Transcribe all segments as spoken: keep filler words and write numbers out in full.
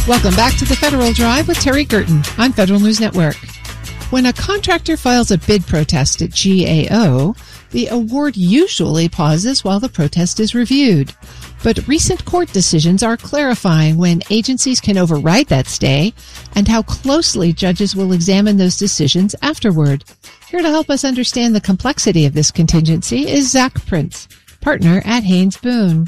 Welcome back to the Federal Drive with Terry Gerton on Federal News Network. When a contractor files a bid protest at G A O, the award usually pauses while the protest is reviewed. But recent court decisions are clarifying when agencies can override that stay and how closely judges will examine those decisions afterward. Here to help us understand the complexity of this contingency is Zach Prince, partner at Haynes Boone.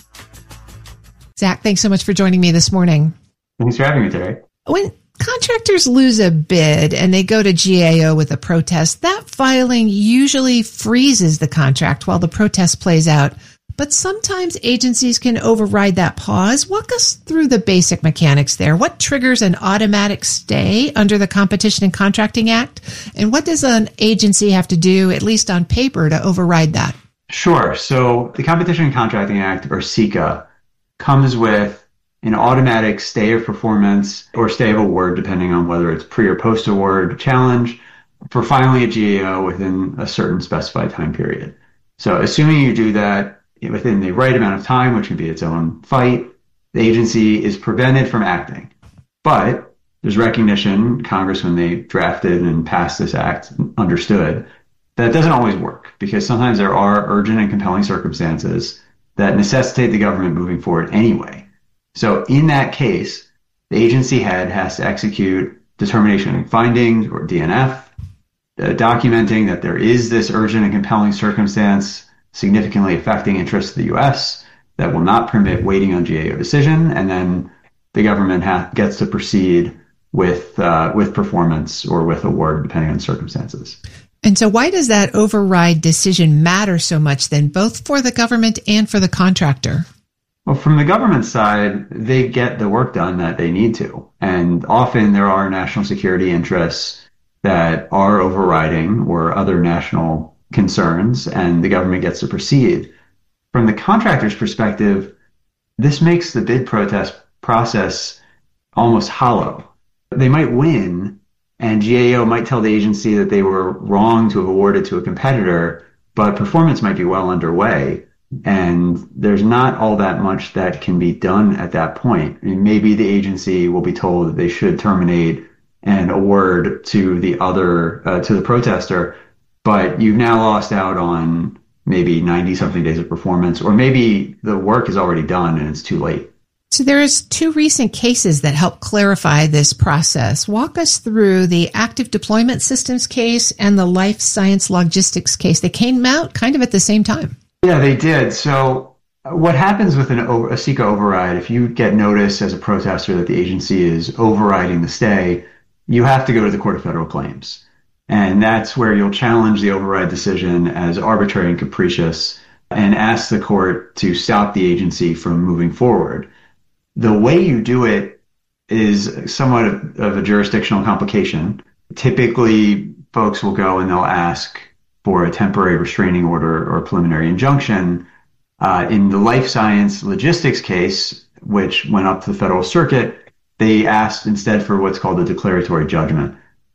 Zach, thanks so much for joining me this morning. Thanks for having me, Terry. When contractors lose a bid and they go to G A O with a protest, that filing usually freezes the contract while the protest plays out. But sometimes agencies can override that pause. Walk us through the basic mechanics there. What triggers an automatic stay under the Competition and Contracting Act? And what does an agency have to do, at least on paper, to override that? Sure. So the Competition and Contracting Act, or SECA, comes with an automatic stay of performance or stay of award, depending on whether it's pre or post award challenge, for filing a G A O within a certain specified time period. So assuming you do that within the right amount of time, which can be its own fight, the agency is prevented from acting. But there's recognition, Congress, when they drafted and passed this act, understood that it doesn't always work, because sometimes there are urgent and compelling circumstances that necessitate the government moving forward anyway. So in that case, the agency head has to execute determination and findings, or D N F, uh, documenting that there is this urgent and compelling circumstance significantly affecting interests of the U S that will not permit waiting on G A O decision, and then the government ha- gets to proceed with uh, with performance or with award, depending on circumstances. And so why does that override decision matter so much then, both for the government and for the contractor? Well, from the government side, they get the work done that they need to. And often there are national security interests that are overriding or other national concerns, and the government gets to proceed. From the contractor's perspective, this makes the bid protest process almost hollow. They might win, and G A O might tell the agency that they were wrong to have awarded to a competitor, but performance might be well underway. And there's not all that much that can be done at that point. I mean, maybe the agency will be told that they should terminate and award to the other, uh, to the protester, but you've now lost out on maybe ninety something days of performance, or maybe the work is already done and it's too late. So there's two recent cases that help clarify this process. Walk us through the Active Deployment Systems case and the Life Science Logistics case. They came out kind of at the same time. Yeah, they did. So what happens with an, a SECA override, if you get notice as a protester that the agency is overriding the stay, you have to go to the Court of Federal Claims. And that's where you'll challenge the override decision as arbitrary and capricious and ask the court to stop the agency from moving forward. The way you do it is somewhat of, of a jurisdictional complication. Typically, folks will go and they'll ask for a temporary restraining order or a preliminary injunction. Uh, in the Life Science Logistics case, which went up to the Federal Circuit, they asked instead for what's called a declaratory judgment.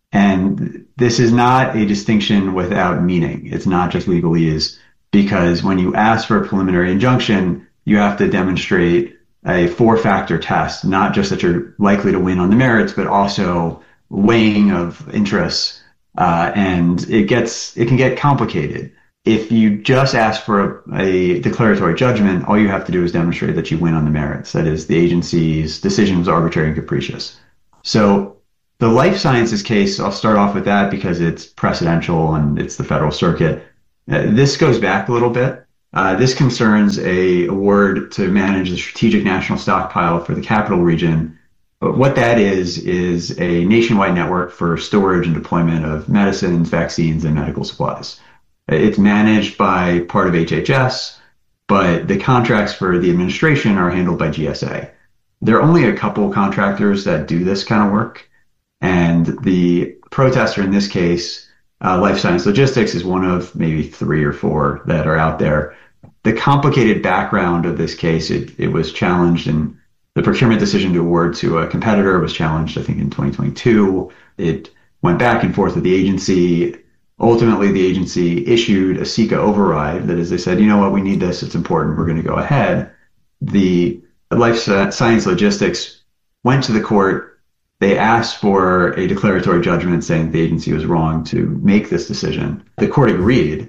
And this is not a distinction without meaning. It's not just legalese, because when you ask for a preliminary injunction, you have to demonstrate a four-factor test, not just that you're likely to win on the merits, but also weighing of interests. Uh, and it gets, it can get complicated. If you just ask for a, a declaratory judgment, all you have to do is demonstrate that you win on the merits. That is, the agency's decision was arbitrary and capricious. So the Life Sciences case, I'll start off with that because it's precedential and it's the Federal Circuit. Uh, this goes back a little bit. Uh, this concerns a award to manage the strategic national stockpile for the Capital Region. But what that is, is a nationwide network for storage and deployment of medicines, vaccines, and medical supplies. It's managed by part of H H S, but the contracts for the administration are handled by G S A. There are only a couple contractors that do this kind of work, and the protester in this case, uh, Life Science Logistics, is one of maybe three or four that are out there. The complicated background of this case, it, it was challenged, and the procurement decision to award to a competitor was challenged, I think, in twenty twenty-two. It went back and forth with the agency. Ultimately, the agency issued a SECA override. That is, they said, you know what, we need this, it's important, we're going to go ahead. The Life Science Logistics went to the court. They asked for a declaratory judgment saying the agency was wrong to make this decision. The court agreed,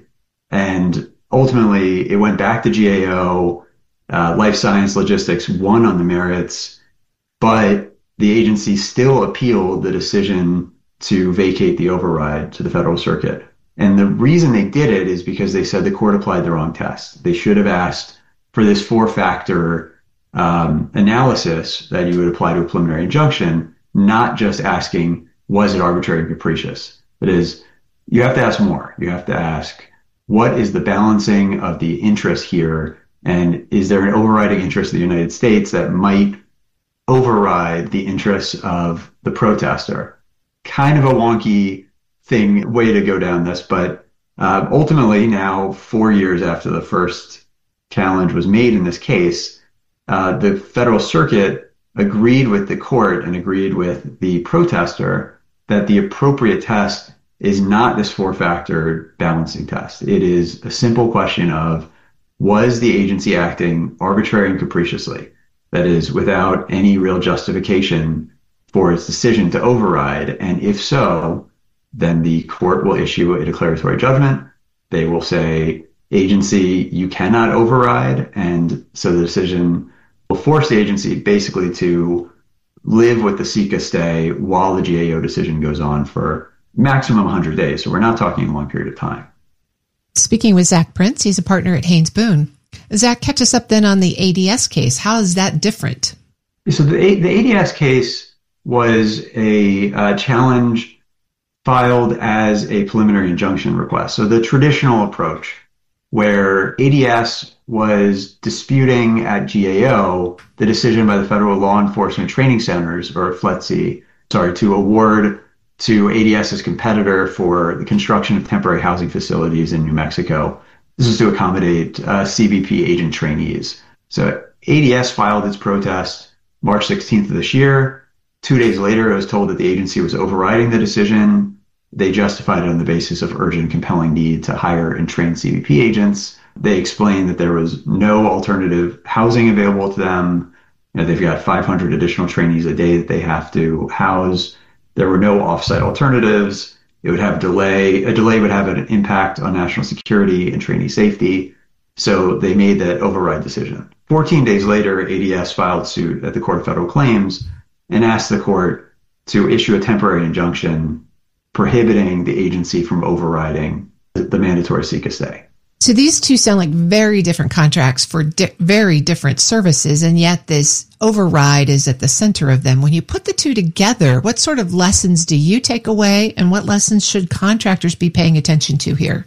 and ultimately it went back to G A O. Uh, Life Science Logistics won on the merits, but the agency still appealed the decision to vacate the override to the Federal Circuit. And the reason they did it is because they said the court applied the wrong test. They should have asked for this four-factor um, analysis that you would apply to a preliminary injunction, not just asking, was it arbitrary and capricious? That is, you have to ask more. You have to ask, what is the balancing of the interest here? And is there an overriding interest of the United States that might override the interests of the protester? Kind of a wonky thing, way to go down this, but uh, ultimately now, four years after the first challenge was made in this case, uh, the Federal Circuit agreed with the court and agreed with the protester that the appropriate test is not this four-factor balancing test. It is a simple question of, was the agency acting arbitrarily and capriciously? That is, without any real justification for its decision to override. And if so, then the court will issue a declaratory judgment. They will say, agency, you cannot override. And so the decision will force the agency basically to live with the SECA stay while the G A O decision goes on for maximum one hundred days. So we're not talking a long period of time. Speaking with Zach Prince, he's a partner at Haynes Boone. Zach, catch us up then on the A D S case. How is that different? So the, the A D S case was a uh, challenge filed as a preliminary injunction request. So the traditional approach where A D S was disputing at G A O the decision by the Federal Law Enforcement Training Centers, or F L E T C, sorry, to award to ADS's competitor for the construction of temporary housing facilities in New Mexico. This is to accommodate uh, C B P agent trainees. So A D S filed its protest March sixteenth of this year. Two days later, it was told that the agency was overriding the decision. They justified it on the basis of urgent and compelling need to hire and train C B P agents. They explained that there was no alternative housing available to them. You know, they've got five hundred additional trainees a day that they have to house. There were no offsite alternatives. It would have delay. A delay would have an impact on national security and trainee safety. So they made that override decision. fourteen days later, A D S filed suit at the Court of Federal Claims and asked the court to issue a temporary injunction prohibiting the agency from overriding the mandatory SECA stay. So these two sound like very different contracts for di- very different services, and yet this override is at the center of them. When you put the two together, what sort of lessons do you take away, and what lessons should contractors be paying attention to here?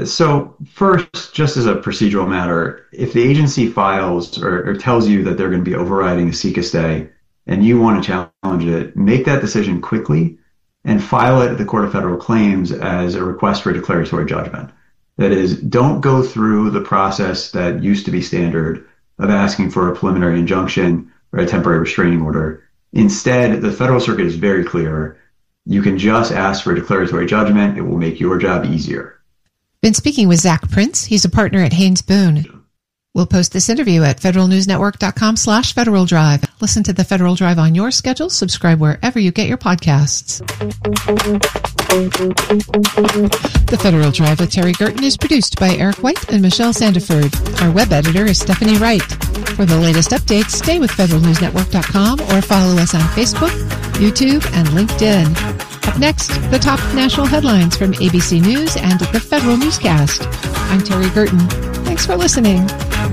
So first, just as a procedural matter, if the agency files or, or tells you that they're going to be overriding a SECA stay and you want to challenge it, make that decision quickly and file it at the Court of Federal Claims as a request for a declaratory judgment. That is, don't go through the process that used to be standard of asking for a preliminary injunction or a temporary restraining order. Instead, the Federal Circuit is very clear. You can just ask for a declaratory judgment. It will make your job easier. Been speaking with Zach Prince. He's a partner at Haynes Boone. We'll post this interview at federalnewsnetwork.com slash Federal Drive. Listen to the Federal Drive on your schedule. Subscribe wherever you get your podcasts. The Federal Drive with Terry Gerton is produced by Eric White and Michelle Sandiford. Our web editor is Stephanie Wright. For the latest updates, stay with federal news network dot com or follow us on Facebook, YouTube, and LinkedIn. Up next, the top national headlines from A B C News and the Federal Newscast. I'm Terry Gerton. Thanks for listening.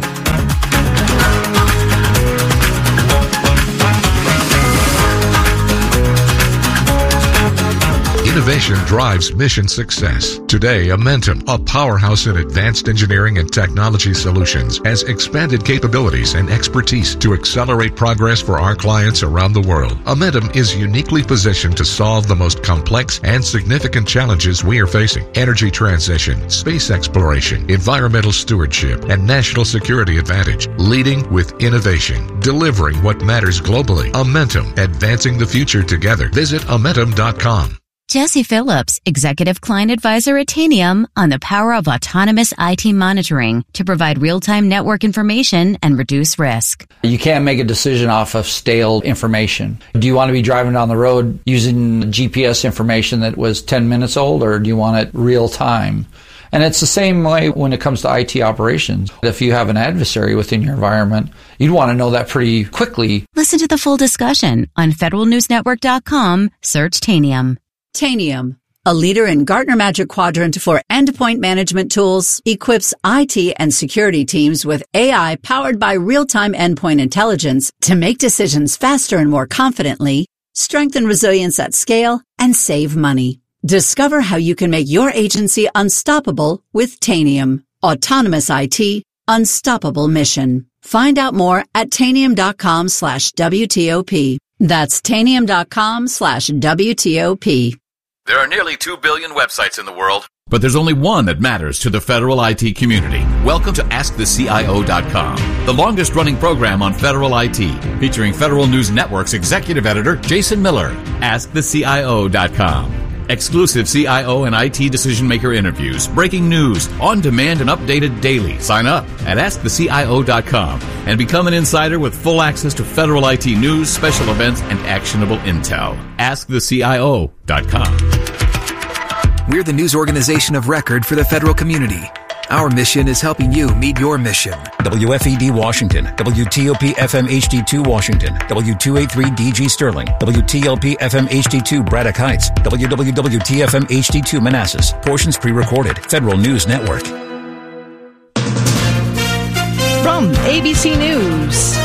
Innovation drives mission success. Today, Amentum, a powerhouse in advanced engineering and technology solutions, has expanded capabilities and expertise to accelerate progress for our clients around the world. Amentum is uniquely positioned to solve the most complex and significant challenges we are facing: energy transition, space exploration, environmental stewardship, and national security advantage. Leading with innovation, delivering what matters globally. Amentum, advancing the future together. Visit Amentum dot com. Jesse Phillips, Executive Client Advisor at Tanium, on the power of autonomous I T monitoring to provide real-time network information and reduce risk. You can't make a decision off of stale information. Do you want to be driving down the road using G P S information that was ten minutes old, or do you want it real time? And it's the same way when it comes to I T operations. If you have an adversary within your environment, you'd want to know that pretty quickly. Listen to the full discussion on federal news network dot com. Search Tanium. Tanium, a leader in Gartner Magic Quadrant for endpoint management tools, equips I T and security teams with A I powered by real-time endpoint intelligence to make decisions faster and more confidently, strengthen resilience at scale, and save money. Discover how you can make your agency unstoppable with Tanium. Autonomous I T, unstoppable mission. Find out more at tanium.com slash WTOP. That's tanium.com slash WTOP. There are nearly two billion websites in the world, but there's only one that matters to the federal I T community. Welcome to Ask The C I O dot com, the longest running program on federal I T, featuring Federal News Network's executive editor, Jason Miller. Ask The C I O dot com. Exclusive C I O and I T decision-maker interviews, breaking news, on-demand and updated daily. Sign up at ask the C I O dot com and become an insider with full access to federal I T news, special events, and actionable intel. ask the C I O dot com. We're the news organization of record for the federal community. Our mission is helping you meet your mission. W F E D Washington, W T O P F M H D two Washington, W two eighty-three D G Sterling, W T L P F M H D two Braddock Heights, W W W T F M H D two Manassas. Portions pre-recorded. Federal News Network. From A B C News,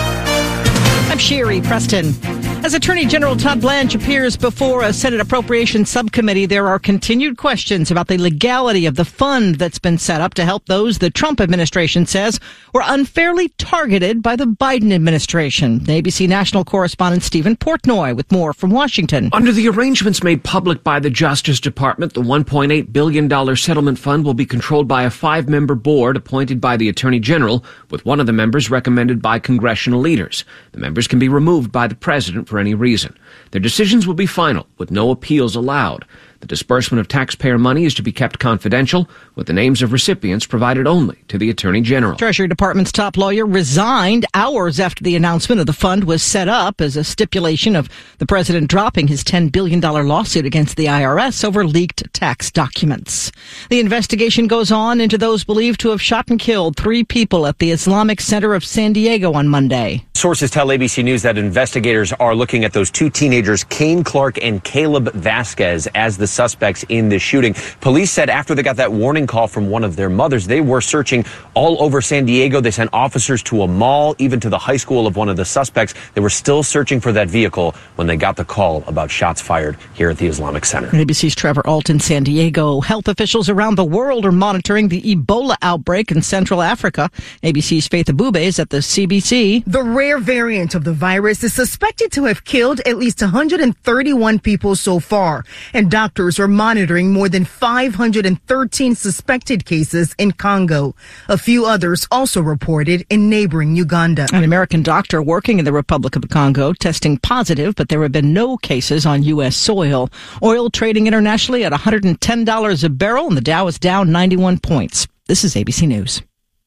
I'm Sherry Preston. As Attorney General Todd Blanche appears before a Senate Appropriations Subcommittee, there are continued questions about the legality of the fund that's been set up to help those the Trump administration says were unfairly targeted by the Biden administration. A B C national correspondent Stephen Portnoy with more from Washington. Under the arrangements made public by the Justice Department, the one point eight billion dollars settlement fund will be controlled by a five-member board appointed by the Attorney General, with one of the members recommended by congressional leaders. The members can be removed by the president for any reason. Their decisions will be final, with no appeals allowed. The disbursement of taxpayer money is to be kept confidential, with the names of recipients provided only to the Attorney General. Treasury Department's top lawyer resigned hours after the announcement of the fund was set up as a stipulation of the president dropping his ten billion dollars lawsuit against the I R S over leaked tax documents. The investigation goes on into those believed to have shot and killed three people at the Islamic Center of San Diego on Monday. Sources tell A B C News that investigators are looking at those two teenagers, Kane Clark and Caleb Vasquez, as the suspects in the shooting. Police said after they got that warning call from one of their mothers, they were searching all over San Diego. They sent officers to a mall, even to the high school of one of the suspects. They were still searching for that vehicle when they got the call about shots fired here at the Islamic Center. A B C's Trevor Ault in San Diego. Health officials around the world are monitoring the Ebola outbreak in Central Africa. A B C's Faith Abube is at the C B C. The rare variant of the virus is suspected to have killed at least one hundred thirty-one people so far, and doctors are monitoring more than five hundred thirteen suspected cases in Congo. A few others also reported in neighboring Uganda. An American doctor working in the Republic of the Congo testing positive, but there have been no cases on U S soil. Oil trading internationally at one hundred ten dollars a barrel, and the Dow is down ninety-one points. This is A B C News.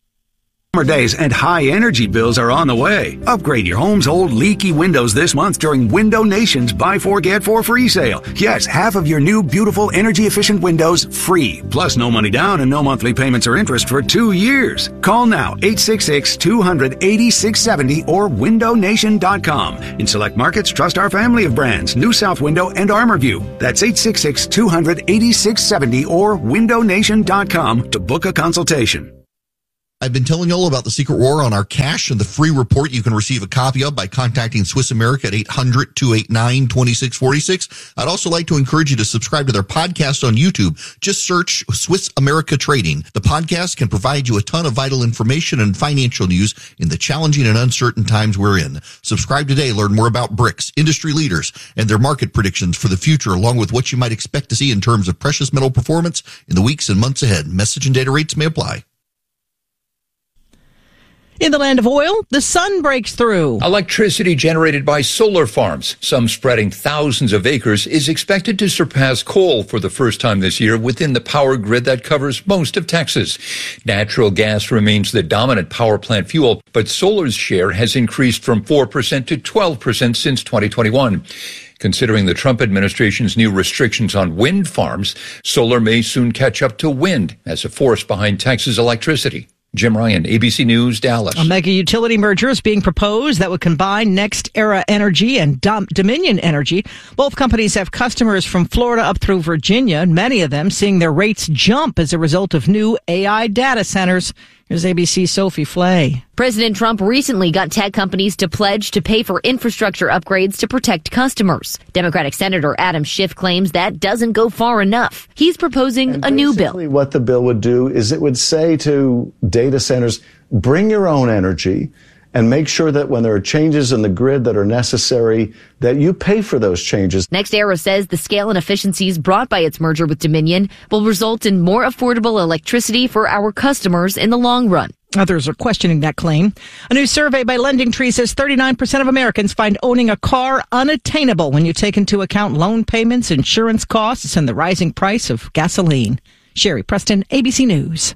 Summer days and high energy bills are on the way. Upgrade your home's old leaky windows this month during Window Nation's Buy Four Get Four free sale. Yes, half of your new beautiful energy efficient windows free. Plus no money down and no monthly payments or interest for two years. Call now eight six six, two hundred, eighty-six seventy or window nation dot com. In select markets, trust our family of brands, New South Window and ArmorView. That's eight six six, two hundred, eighty-six seventy or window nation dot com to book a consultation. I've been telling you all about the Secret War on our cash and the free report you can receive a copy of by contacting Swiss America at eight hundred, two eight nine, two six four six. I'd also like to encourage you to subscribe to their podcast on YouTube. Just search Swiss America Trading. The podcast can provide you a ton of vital information and financial news in the challenging and uncertain times we're in. Subscribe today. Learn more about BRICS, industry leaders, and their market predictions for the future, along with what you might expect to see in terms of precious metal performance in the weeks and months ahead. Message and data rates may apply. In the land of oil, the sun breaks through. Electricity generated by solar farms, some spreading thousands of acres, is expected to surpass coal for the first time this year within the power grid that covers most of Texas. Natural gas remains the dominant power plant fuel, but solar's share has increased from four percent to twelve percent since twenty twenty-one. Considering the Trump administration's new restrictions on wind farms, solar may soon catch up to wind as a force behind Texas electricity. Jim Ryan, A B C News, Dallas. A mega utility merger is being proposed that would combine NextEra Energy and Dom- Dominion Energy. Both companies have customers from Florida up through Virginia, and many of them seeing their rates jump as a result of new A I data centers. Here's A B C's Sophie Flay. President Trump recently got tech companies to pledge to pay for infrastructure upgrades to protect customers. Democratic Senator Adam Schiff claims that doesn't go far enough. He's proposing and a new bill. Basically, what the bill would do is it would say to data centers, bring your own energy and make sure that when there are changes in the grid that are necessary, that you pay for those changes. NextEra says the scale and efficiencies brought by its merger with Dominion will result in more affordable electricity for our customers in the long run. Others are questioning that claim. A new survey by Lending Tree says thirty-nine percent of Americans find owning a car unattainable when you take into account loan payments, insurance costs, and the rising price of gasoline. Sherry Preston, A B C News.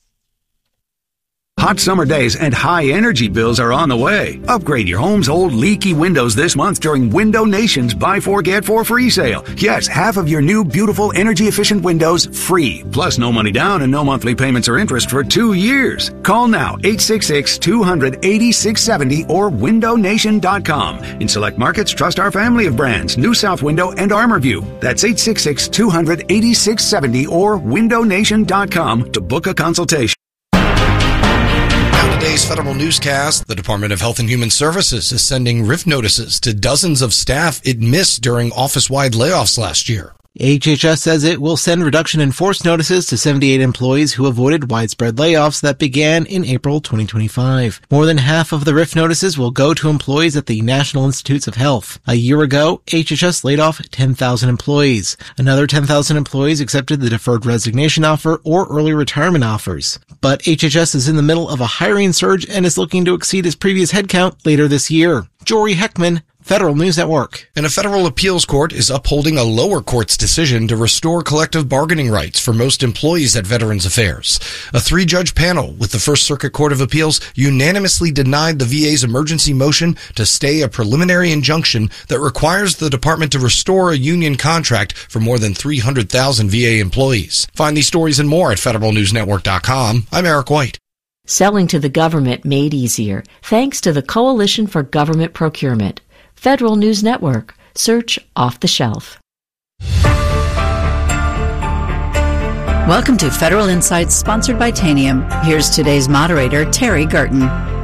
Hot summer days and high energy bills are on the way. Upgrade your home's old leaky windows this month during Window Nation's Buy Four Get Four free sale. Yes, half of your new beautiful energy efficient windows free. Plus no money down and no monthly payments or interest for two years. Call now eight six six, two hundred, eighty-six seventy or window nation dot com. In select markets, trust our family of brands, New South Window and Armorview. That's eight six six, two hundred, eighty-six seventy or window nation dot com to book a consultation. Today's federal newscast, the Department of Health and Human Services is sending R I F notices to dozens of staff it missed during office-wide layoffs last year. H H S says it will send reduction in force notices to seventy-eight employees who avoided widespread layoffs that began in April twenty twenty-five. More than half of the R I F notices will go to employees at the National Institutes of Health. A year ago, H H S laid off ten thousand employees. Another ten thousand employees accepted the deferred resignation offer or early retirement offers. But H H S is in the middle of a hiring surge and is looking to exceed its previous headcount later this year. Jory Heckman, Federal News Network. And a federal appeals court is upholding a lower court's decision to restore collective bargaining rights for most employees at Veterans Affairs. A three-judge panel with the First Circuit Court of Appeals unanimously denied the V A's emergency motion to stay a preliminary injunction that requires the department to restore a union contract for more than three hundred thousand V A employees. Find these stories and more at federal news network dot com. I'm Eric White. Selling to the government made easier thanks to the Coalition for Government Procurement. Federal News Network. Search Off the Shelf. Welcome to Federal Insights, sponsored by Tanium. Here's today's moderator, Terry Gerton.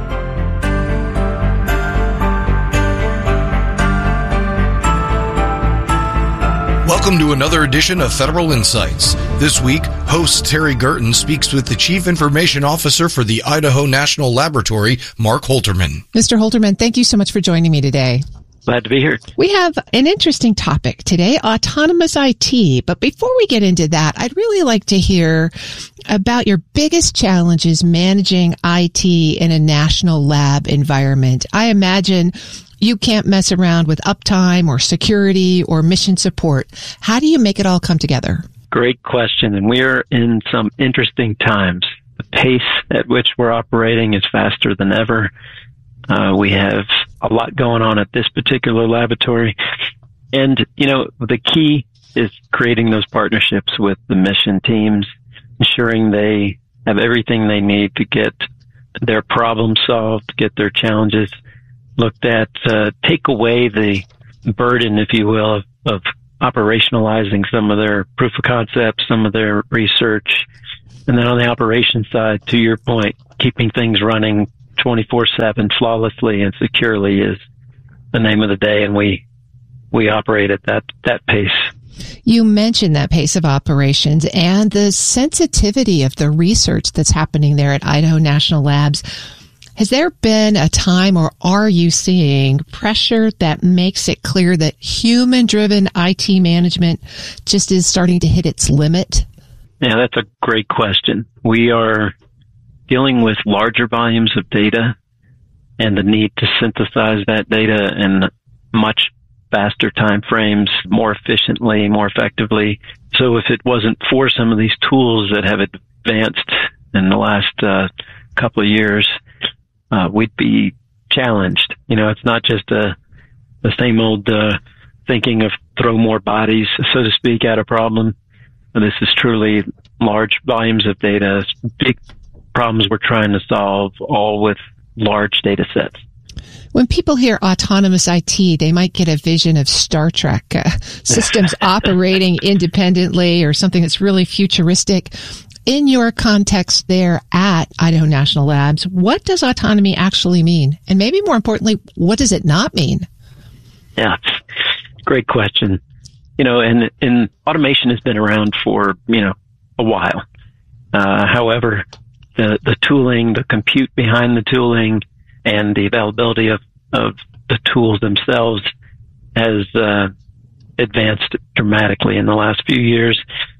Welcome to another edition of Federal Insights. This week, host Terry Gerton speaks with the Chief Information Officer for the Idaho National Laboratory, Mark Holterman. Mister Holterman, thank you so much for joining me today. Glad to be here. We have an interesting topic today, autonomous I T. But before we get into that, I'd really like to hear about your biggest challenges managing I T in a national lab environment. I imagine you can't mess around with uptime or security or mission support. How do you make it all come together? Great question. And we're in some interesting times. The pace at which we're operating is faster than ever. Uh, we have a lot going on at this particular laboratory. And, you know, the key is creating those partnerships with the mission teams, ensuring they have everything they need to get their problems solved, get their challenges looked at, uh, take away the burden, if you will, of, of operationalizing some of their proof of concepts, some of their research. And then on the operations side, to your point, keeping things running twenty-four seven flawlessly and securely is the name of the day, and we we operate at that that pace. You mentioned that pace of operations and the sensitivity of the research that's happening there at Idaho National Labs. Has there been a time, or are you seeing pressure that makes it clear that human-driven I T management just is starting to hit its limit? Yeah, that's a great question. We are dealing with larger volumes of data and the need to synthesize that data in much faster time frames, more efficiently, more effectively. So if it wasn't for some of these tools that have advanced in the last uh, couple of years, uh, we'd be challenged. You know, it's not just a, the same old uh, thinking of throw more bodies, so to speak, at a problem. This is truly large volumes of data, big problems we're trying to solve, all with large data sets. When people hear autonomous I T, they might get a vision of Star Trek, uh, systems operating independently or something that's really futuristic. In your context there at Idaho National Labs, what does autonomy actually mean? And maybe more importantly, what does it not mean? Yeah, great question. You know, and, and automation has been around for, you know, a while. Uh, however, the, the tooling, the compute behind the tooling, and the availability of, of the tools themselves has uh, advanced dramatically in the last few years.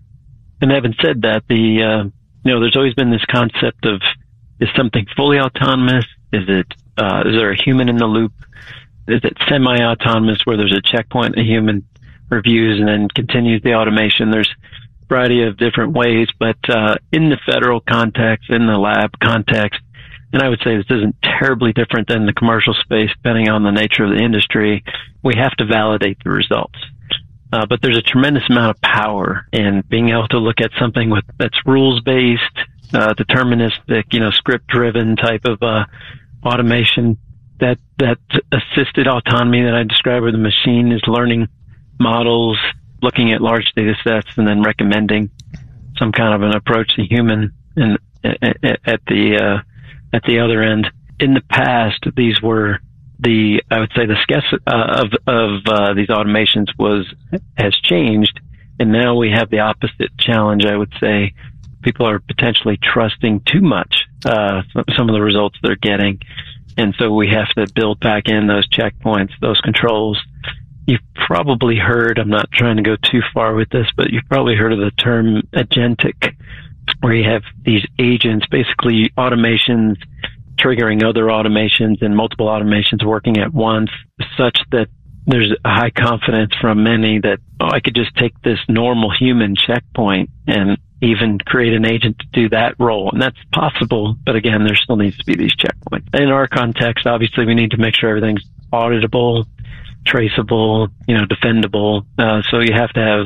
And having said that, the uh, you know, there's always been this concept of, is something fully autonomous? Is it uh, is there a human in the loop? Is it semi-autonomous where there's a checkpoint, a human reviews and then continues the automation? There's a variety of different ways, but uh, in the federal context, in the lab context, and I would say this isn't terribly different than the commercial space, depending on the nature of the industry, we have to validate the results. Uh, but there's a tremendous amount of power in being able to look at something with that's rules-based, uh, deterministic, you know, script-driven type of uh, automation. That that assisted autonomy that I described, where the machine is learning models, looking at large data sets, and then recommending some kind of an approach to human in, at the uh, at the other end. In the past, these were the, I would say the sketch uh, of, of uh, these automations was, has changed. And now we have the opposite challenge. I would say people are potentially trusting too much, uh, some of the results they're getting. And so we have to build back in those checkpoints, those controls. You've probably heard, I'm not trying to go too far with this, but you've probably heard of the term agentic, where you have these agents, basically automations triggering other automations and multiple automations working at once, such that there's a high confidence from many that, oh, I could just take this normal human checkpoint and even create an agent to do that role. And that's possible, but again, there still needs to be these checkpoints. In our context, obviously, we need to make sure everything's auditable, traceable, you know, defendable. Uh, so you have to have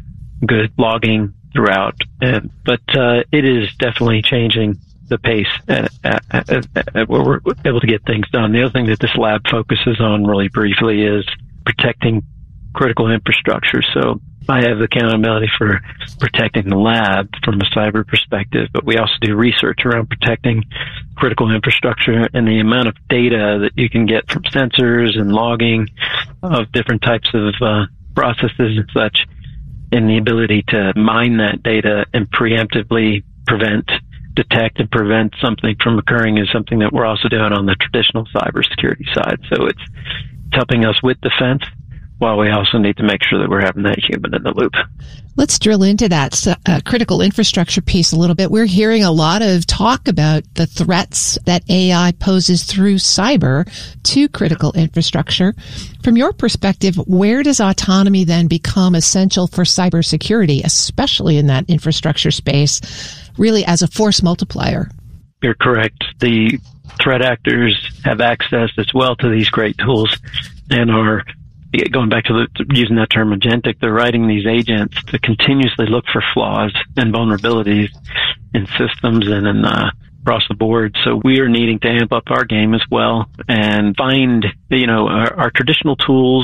good logging throughout. Uh, but uh, it is definitely changing the pace at, at, at, at where we're able to get things done. The other thing that this lab focuses on really briefly is protecting critical infrastructure. So I have accountability for protecting the lab from a cyber perspective, but we also do research around protecting critical infrastructure, and the amount of data that you can get from sensors and logging of different types of uh, processes and such, and the ability to mine that data and preemptively prevent, detect and prevent something from occurring is something that we're also doing on the traditional cybersecurity side. So it's, it's helping us with defense, while we also need to make sure that we're having that human in the loop. Let's drill into that uh, critical infrastructure piece a little bit. We're hearing a lot of talk about the threats that A I poses through cyber to critical infrastructure. From your perspective, where does autonomy then become essential for cybersecurity, especially in that infrastructure space, really as a force multiplier? You're correct. The threat actors have access as well to these great tools and are, going back to, the, to using that term agentic, they're writing these agents to continuously look for flaws and vulnerabilities in systems and in uh, across the board. So we are needing to amp up our game as well and find, you know, our, our traditional tools,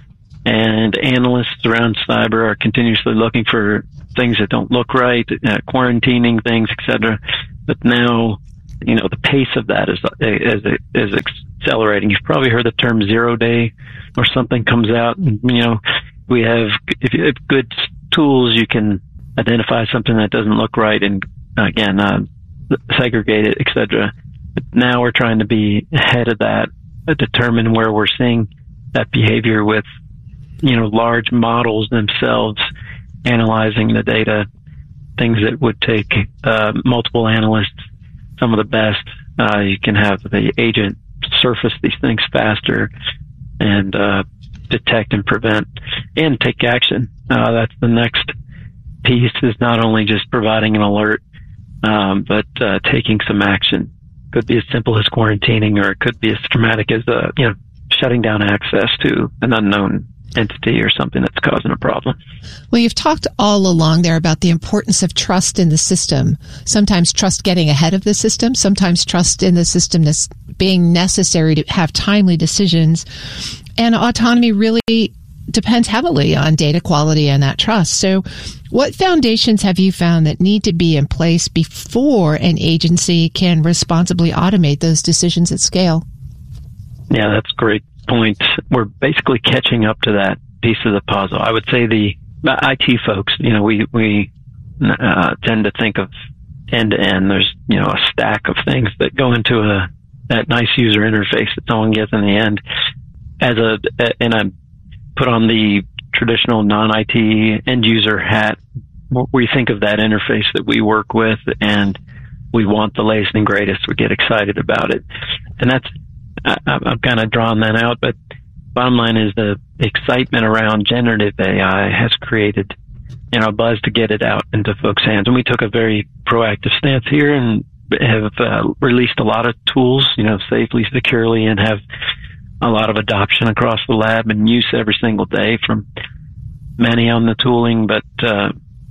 and analysts around cyber are continuously looking for things that don't look right, uh, quarantining things, et cetera. But now, you know, the pace of that is, is, is accelerating. You've probably heard the term zero day, or something comes out, and, you know, we have, if you have good tools, you can identify something that doesn't look right and, again, uh, segregate it, et cetera. But now we're trying to be ahead of that, uh, determine where we're seeing that behavior with, you know, large models themselves, analyzing the data, things that would take uh, multiple analysts, some of the best. Uh, you can have the agent surface these things faster and uh, detect and prevent and take action. Uh, that's the next piece, is not only just providing an alert, um, but uh, taking some action. Could be as simple as quarantining, or it could be as dramatic as uh, you know shutting down access to an unknown entity or something that's causing a problem. Well, you've talked all along there about the importance of trust in the system. Sometimes trust getting ahead of the system, sometimes trust in the system being necessary to have timely decisions. And autonomy really depends heavily on data quality and that trust. So what foundations have you found that need to be in place before an agency can responsibly automate those decisions at scale? Yeah, that's a great point. We're basically catching up to that piece of the puzzle. I would say the I T folks, you know, we, we uh, tend to think of end to end. There's, you know, a stack of things that go into a that nice user interface that someone gets in the end. As a, and I put on the traditional non-I T end user hat, we think of that interface that we work with, and we want the latest and greatest. We get excited about it. And that's, I, I've kind of drawn that out, but bottom line is the excitement around generative A I has created, you know, a buzz to get it out into folks' hands. And we took a very proactive stance here and have uh, released a lot of tools, you know, safely, securely, and have a lot of adoption across the lab and use every single day from many on the tooling. But uh,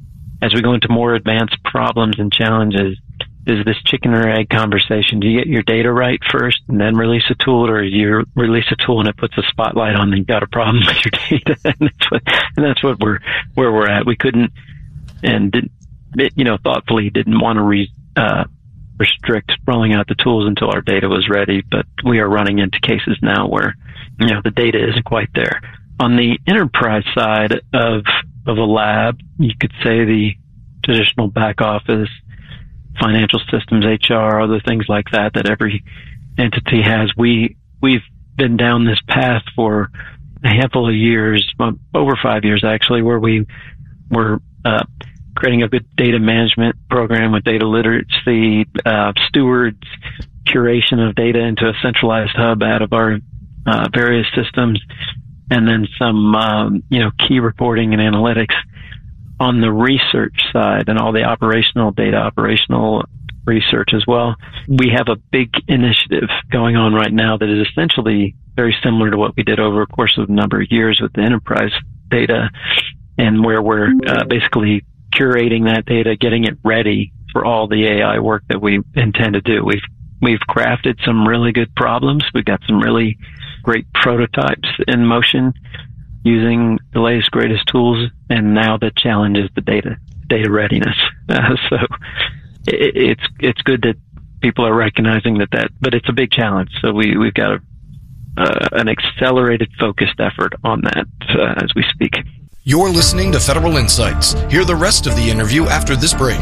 as we go into more advanced problems and challenges, is this chicken or egg conversation? Do you get your data right first and then release a tool, or you release a tool and it puts a spotlight on and you've got a problem with your data? and, that's what, and that's what we're where we're at. We couldn't and didn't, you know, thoughtfully didn't want to re, uh, restrict rolling out the tools until our data was ready, but we are running into cases now where, you know, the data isn't quite there. On the enterprise side of of a lab, you could say the traditional back office, financial systems, H R, other things like that that every entity has. We we've been down this path for a handful of years, over five years actually, where we were uh, creating a good data management program with data literacy, uh, stewards, curation of data into a centralized hub out of our uh, various systems, and then some um, you know key reporting and analytics. On the research side and all the operational data, operational research as well, we have a big initiative going on right now that is essentially very similar to what we did over a course of a number of years with the enterprise data, and where we're uh, basically curating that data, getting it ready for all the A I work that we intend to do. We've we've crafted some really good problems. We've got some really great prototypes in motion using the latest, greatest tools, and now the challenge is the data, data readiness. Uh, so it, it's it's good that people are recognizing that, that, but it's a big challenge. So we we've got a, uh, an accelerated, focused effort on that uh, as we speak. You're listening to Federal Insights. Hear the rest of the interview after this break.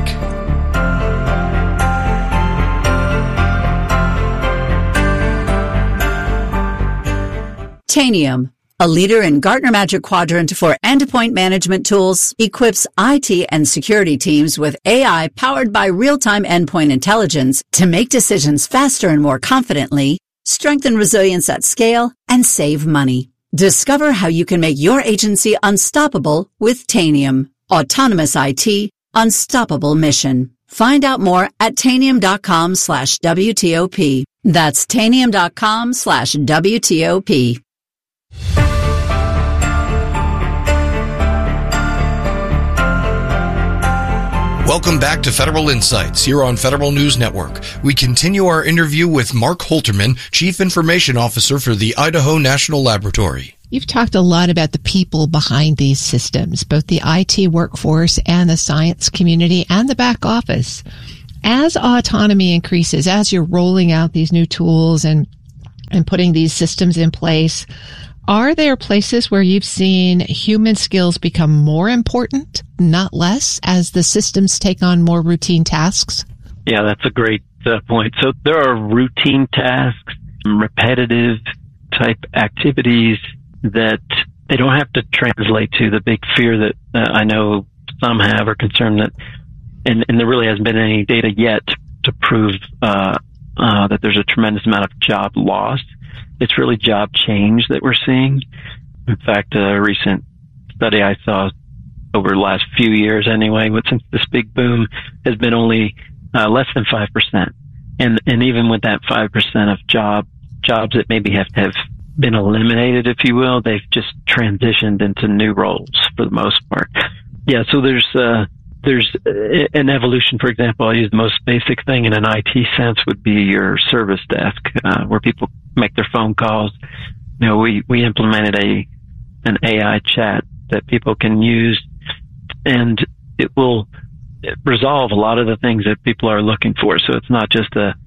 Tanium, a leader in Gartner Magic Quadrant for endpoint management tools, equips I T and security teams with A I powered by real-time endpoint intelligence to make decisions faster and more confidently, strengthen resilience at scale, and save money. Discover how you can make your agency unstoppable with Tanium. Autonomous I T, unstoppable mission. Find out more at tanium.com slash WTOP. That's tanium.com slash WTOP. Welcome back to Federal Insights here on Federal News Network. We continue our interview with Mark Holterman, Chief Information Officer for the Idaho National Laboratory. You've talked a lot about the people behind these systems, both the I T workforce and the science community and the back office. As autonomy increases, as you're rolling out these new tools and and putting these systems in place, are there places where you've seen human skills become more important, not less, as the systems take on more routine tasks? Yeah, that's a great uh, point. So there are routine tasks, repetitive type activities that they don't have to translate to. The big fear that uh, I know some have or concern that, and, and there really hasn't been any data yet to prove uh, uh, that there's a tremendous amount of job loss. It's really job change that we're seeing. In fact, a recent study I saw over the last few years anyway, since this big boom, has been only uh, less than five percent. And and even with that five percent of job jobs that maybe have to have been eliminated, if you will, they've just transitioned into new roles for the most part. Yeah, so there's uh, there's an evolution. For example, I'll use the most basic thing in an I T sense would be your service desk, uh, where people make their phone calls. You know, we, we implemented a an A I chat that people can use, and it will resolve a lot of the things that people are looking for. So it's not just a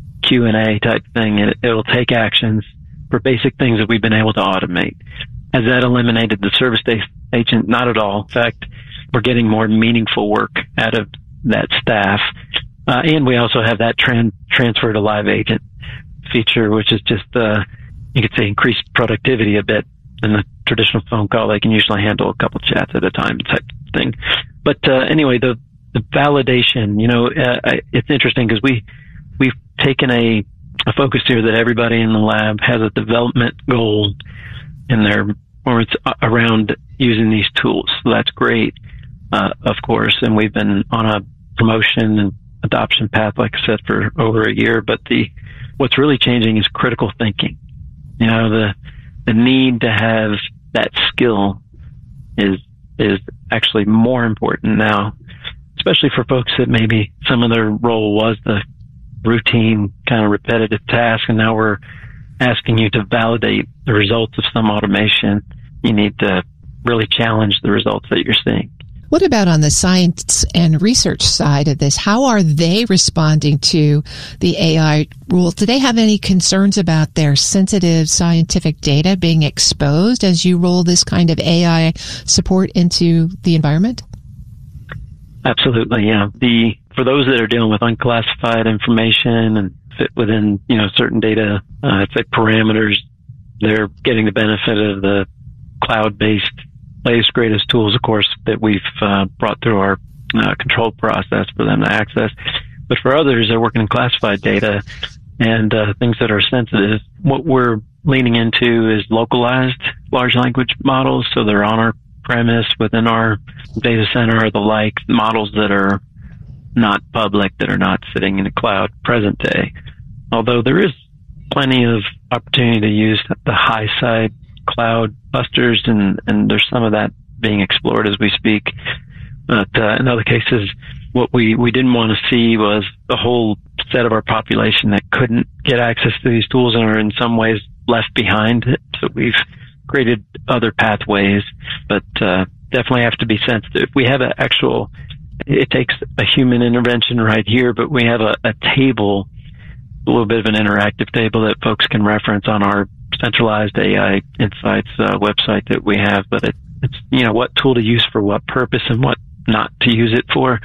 Q and A type thing. It, it'll take actions for basic things that we've been able to automate. Has that eliminated the service desk agent? Not at all. In fact, we're getting more meaningful work out of that staff. Uh, and we also have that tran- transfer to live agent feature, which is just, uh, you could say increased productivity a bit. In the traditional phone call, they can usually handle a couple chats at a time type thing. But, uh, anyway, the, the validation, you know, uh, it's interesting because we, we've taken a, a focus here that everybody in the lab has a development goal in their, or it's around using these tools. So that's great, uh, of course. And we've been on a promotion and adoption path, like I said, for over a year. But the, what's really changing is critical thinking. You know, the, the need to have that skill is, is actually more important now, especially for folks that maybe some of their role was the routine kind of repetitive task. And now we're asking you to validate the results of some automation. You need to really challenge the results that you're seeing. What about on the science and research side of this? How are they responding to the A I rules? Do they have any concerns about their sensitive scientific data being exposed as you roll this kind of A I support into the environment? Absolutely, yeah. The for those that are dealing with unclassified information and fit within, you know, certain data, uh, I'd say parameters, they're getting the benefit of the cloud-based latest, greatest tools, of course, that we've uh, brought through our uh, control process for them to access. But for others, they're working in classified data and uh, things that are sensitive. What we're leaning into is localized large language models, so they're on our premise within our data center or the like, models that are not public, that are not sitting in the cloud present day. Although there is plenty of opportunity to use the high side cloud busters, and, and there's some of that being explored as we speak. But uh, in other cases, what we, we didn't want to see was the whole set of our population that couldn't get access to these tools and are in some ways left behind. So we've created other pathways, but uh, definitely have to be sensitive. We have an actual, it takes a human intervention right here, but we have a, a table, a little bit of an interactive table that folks can reference on our centralized A I Insights uh, website that we have. But it, it's, you know, what tool to use for what purpose and what not to use it for.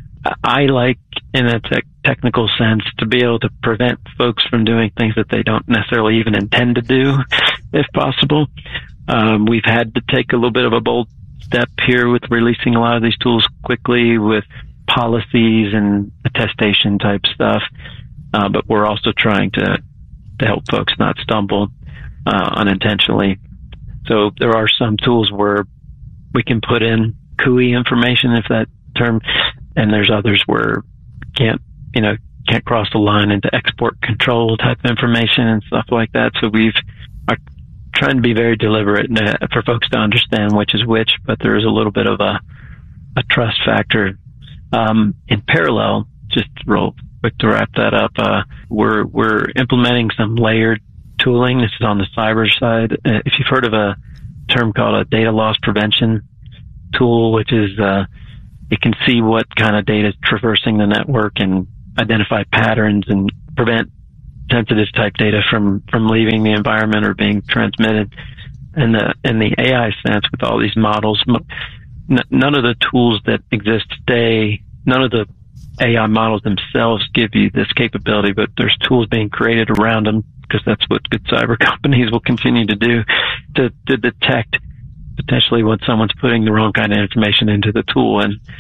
I like, in a te- technical sense, to be able to prevent folks from doing things that they don't necessarily even intend to do, if possible. Um, we've had to take a little bit of a bold step here with releasing a lot of these tools quickly with policies and attestation type stuff. Uh, but we're also trying to, to help folks not stumble uh, unintentionally. So there are some tools where we can put in C U I information, if that term, and there's others where can't, you know, can't cross the line into export control type information and stuff like that. So we've are trying to be very deliberate and, uh, for folks to understand which is which, but there is a little bit of a, a trust factor. Um, in parallel, just real quick to wrap that up, uh, we're, we're implementing some layered tooling. This is on the cyber side. Uh, if you've heard of a term called a data loss prevention tool, which is, uh, it can see what kind of data is traversing the network and identify patterns and prevent sensitive type data from, from leaving the environment or being transmitted. And the, in the A I sense, with all these models, n- none of the tools that exist today, none of the A I models themselves give you this capability, but there's tools being created around them, because that's what good cyber companies will continue to do, to, to detect potentially when someone's putting the wrong kind of information into the tool. And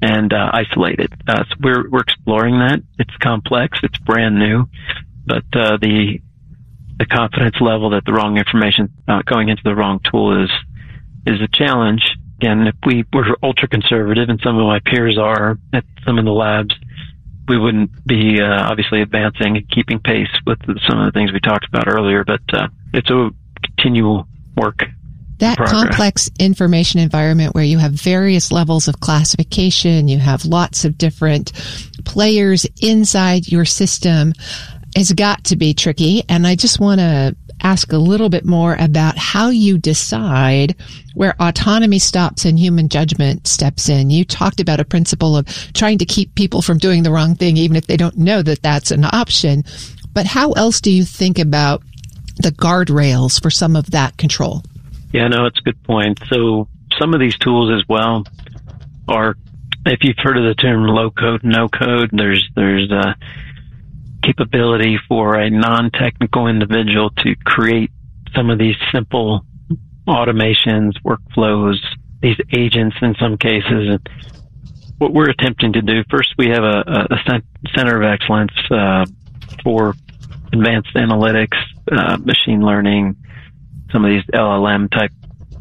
and uh, isolated. Uh, so we're we're exploring that. It's complex. It's brand new, but uh, the the confidence level that the wrong information uh, going into the wrong tool is is a challenge. Again, if we were ultra conservative, and some of my peers are at some of the labs, we wouldn't be uh, obviously advancing and keeping pace with the, some of the things we talked about earlier. But uh, it's a continual work. That complex information environment where you have various levels of classification, you have lots of different players inside your system, has got to be tricky. And I just want to ask a little bit more about how you decide where autonomy stops and human judgment steps in. You talked about a principle of trying to keep people from doing the wrong thing, even if they don't know that that's an option. But how else do you think about the guardrails for some of that control? Yeah, no, it's a good point. So some of these tools as well are, if you've heard of the term low code, no code, there's, there's a capability for a non-technical individual to create some of these simple automations, workflows, these agents in some cases. And what we're attempting to do, first we have a, a center of excellence uh, for advanced analytics, uh, machine learning, some of these L L M type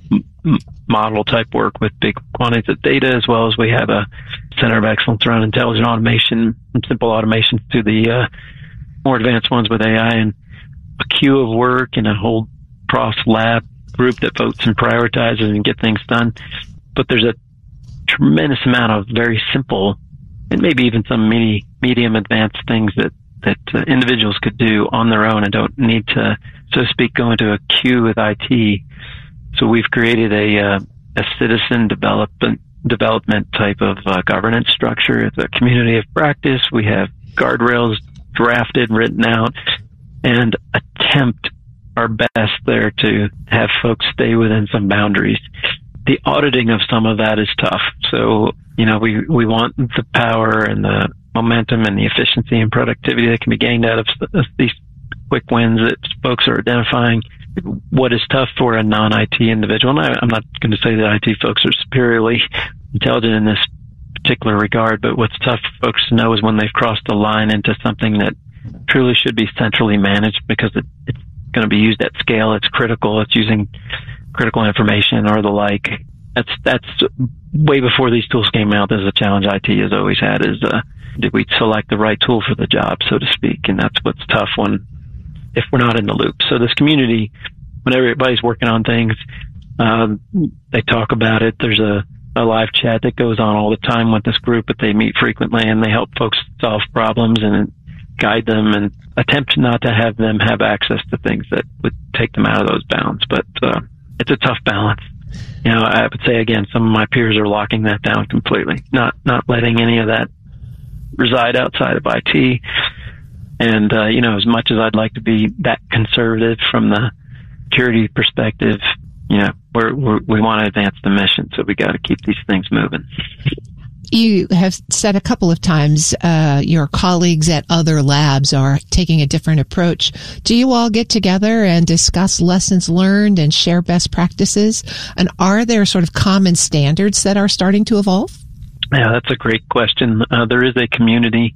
m- model type work with big quantities of data, as well as we have a center of excellence around intelligent automation and simple automations to the uh, more advanced ones with A I, and a queue of work and a whole cross lab group that votes and prioritizes and get things done. But there's a tremendous amount of very simple and maybe even some mini, medium advanced things that that uh, individuals could do on their own and don't need to, so to speak, go into a queue with I T. So we've created a uh, a citizen development development type of uh, governance structure. It's a community of practice. We have guardrails drafted, written out, and attempt our best there to have folks stay within some boundaries. The auditing of some of that is tough. So, you know, we, we want the power and the momentum and the efficiency and productivity that can be gained out of these quick wins that folks are identifying. What is tough for a non-I T individual, and I, I'm not going to say that I T folks are superiorly intelligent in this particular regard, but what's tough for folks to know is when they've crossed the line into something that truly should be centrally managed because it, it's going to be used at scale, it's critical, it's using critical information or the like. That's that's way before these tools came out. There's a challenge I T has always had is uh, did we select the right tool for the job, so to speak? And that's what's tough when if we're not in the loop. So this community, when everybody's working on things, um, they talk about it. There's a, a live chat that goes on all the time with this group, but they meet frequently and they help folks solve problems and guide them and attempt not to have them have access to things that would take them out of those bounds. But uh, it's a tough balance. You know, I would say again, some of my peers are locking that down completely, not not letting any of that reside outside of I T. And, uh, you know, as much as I'd like to be that conservative from the security perspective, you know, we're, we're, we want to advance the mission, so we got to keep these things moving. You have said a couple of times uh, your colleagues at other labs are taking a different approach. Do you all get together and discuss lessons learned and share best practices? And are there sort of common standards that are starting to evolve? Yeah, that's a great question. Uh, there is a community,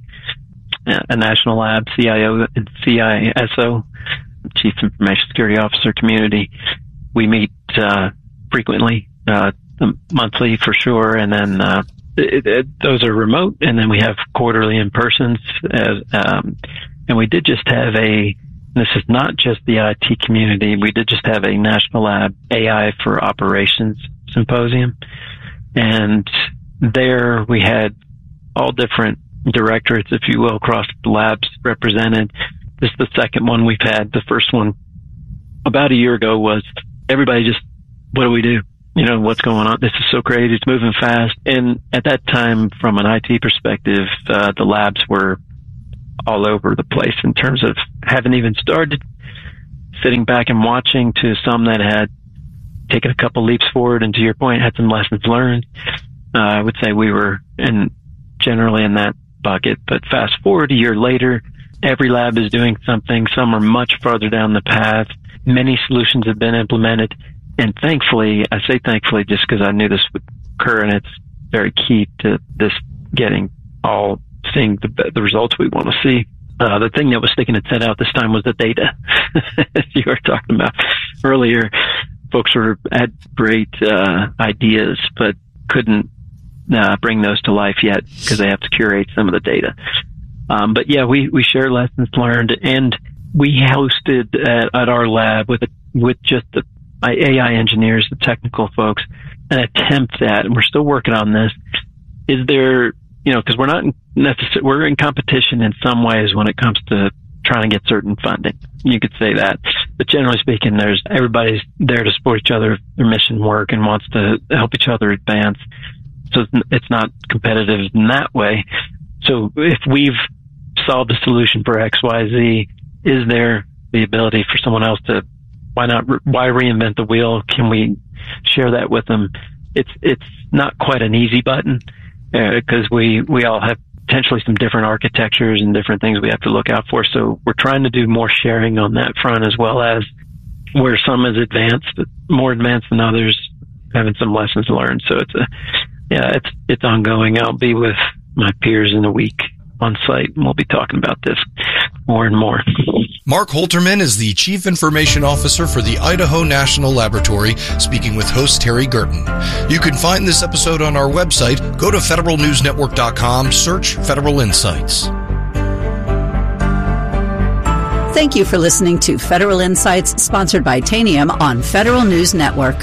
a national lab, C I O and C I S O, Chief Information Security Officer community. We meet uh, frequently, uh, monthly for sure, and then uh, it, it, those are remote, and then we have quarterly in-persons. As, um, and we did just have a, this is not just the I T community, we did just have a National Lab A I for Operations symposium, and there we had all different directorates, if you will, across the labs represented. This is the second one we've had. The first one about a year ago was everybody just, what do we do? You know, what's going on? This is so crazy. It's moving fast. And at that time, from an I T perspective, uh, the labs were all over the place in terms of haven't even started, sitting back and watching, to some that had taken a couple leaps forward, and to your point, had some lessons learned. Uh, I would say we were in generally in that bucket. But fast forward a year later, every lab is doing something. Some are much farther down the path. Many solutions have been implemented. And thankfully, I say thankfully just because I knew this would occur, and it's very key to this getting all seeing the, the results we want to see. Uh, the thing that was sticking its head out this time was the data. As you were talking about earlier, folks were had great uh, ideas, but couldn't uh, bring those to life yet because they have to curate some of the data. Um, but yeah, we, we share lessons learned, and we hosted at, at our lab with a, with just the A I engineers, the technical folks, an attempt at, and we're still working on this. Is there, you know, because we're not necessarily, we're in competition in some ways when it comes to trying to get certain funding. You could say that, but generally speaking, there's everybody's there to support each other, their mission work, and wants to help each other advance. So it's not competitive in that way. So if we've solved a solution for X, Y, Z, is there the ability for someone else to, why not, why reinvent the wheel? Can we share that with them? It's, it's not quite an easy button, because uh, we, we all have potentially some different architectures and different things we have to look out for. So we're trying to do more sharing on that front, as well as where some is advanced, more advanced than others, having some lessons learned. So it's a, yeah, it's, it's ongoing. I'll be with my peers in a week on site, and we'll be talking about this more and more. Mark Holterman is the Chief Information Officer for the Idaho National Laboratory, speaking with host Terry Gerton. You can find this episode on our website. Go to federal news network dot com, search Federal Insights. Thank you for listening to Federal Insights, sponsored by Tanium on Federal News Network.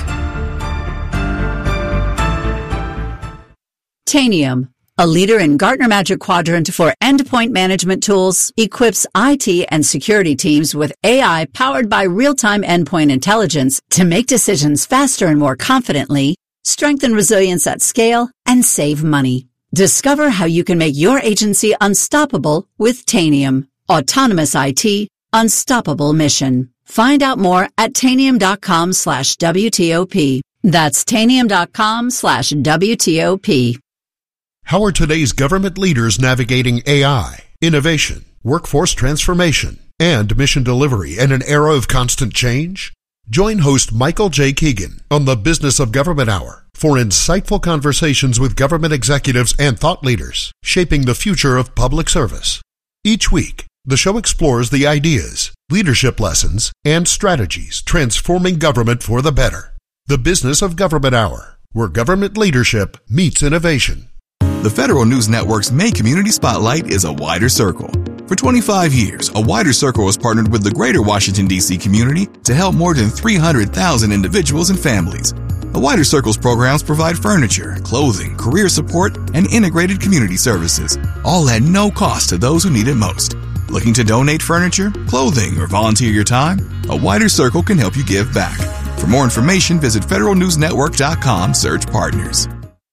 Tanium, a leader in Gartner Magic Quadrant for endpoint management tools, equips I T and security teams with A I powered by real-time endpoint intelligence to make decisions faster and more confidently, strengthen resilience at scale, and save money. Discover how you can make your agency unstoppable with Tanium. Autonomous I T, unstoppable mission. Find out more at tanium.com slash WTOP. That's tanium.com slash WTOP. How are today's government leaders navigating A I, innovation, workforce transformation, and mission delivery in an era of constant change? Join host Michael J. Keegan on the Business of Government Hour for insightful conversations with government executives and thought leaders shaping the future of public service. Each week, the show explores the ideas, leadership lessons, and strategies transforming government for the better. The Business of Government Hour, where government leadership meets innovation. The Federal News Network's main community spotlight is A Wider Circle. For twenty-five years, A Wider Circle has partnered with the greater Washington, D C community to help more than three hundred thousand individuals and families. A Wider Circle's programs provide furniture, clothing, career support, and integrated community services, all at no cost to those who need it most. Looking to donate furniture, clothing, or volunteer your time? A Wider Circle can help you give back. For more information, visit federal news network dot com, search partners.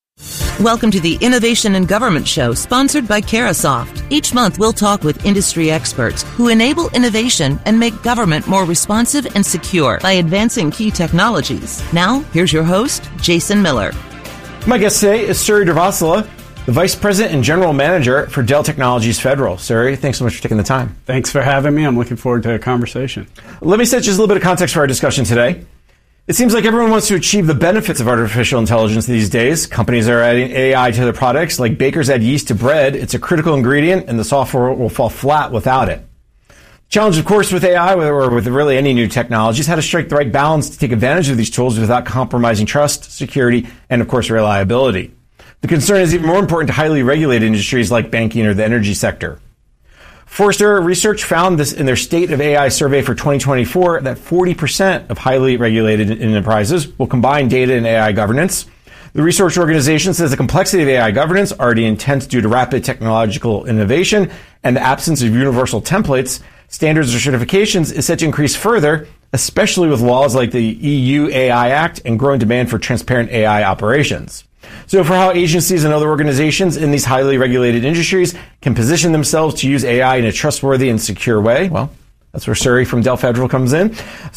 Welcome to the Innovation in Government Show, sponsored by Carasoft. Each month, we'll talk with industry experts who enable innovation and make government more responsive and secure by advancing key technologies. Now, here's your host, Jason Miller. My guest today is Suri Durvasula, the Vice President and General Manager for Dell Technologies Federal. Suri, thanks so much for taking the time. Thanks for having me. I'm looking forward to a conversation. Let me set just a little bit of context for our discussion today. It seems like everyone wants to achieve the benefits of artificial intelligence these days. Companies are adding A I to their products. Like bakers add yeast to bread, it's a critical ingredient, and the software will fall flat without it. The challenge, of course, with A I, or with really any new technology, is how to strike the right balance to take advantage of these tools without compromising trust, security, and, of course, reliability. The concern is even more important to highly regulated industries like banking or the energy sector. Forrester Research found this in their State of A I survey for twenty twenty-four that forty percent of highly regulated enterprises will combine data and A I governance. The research organization says the complexity of A I governance, already intense due to rapid technological innovation and the absence of universal templates, standards, or certifications, is set to increase further, especially with laws like the E U A I Act and growing demand for transparent A I operations. So for how agencies and other organizations in these highly regulated industries can position themselves to use A I in a trustworthy and secure way, well, that's where Suri from Dell Federal comes in.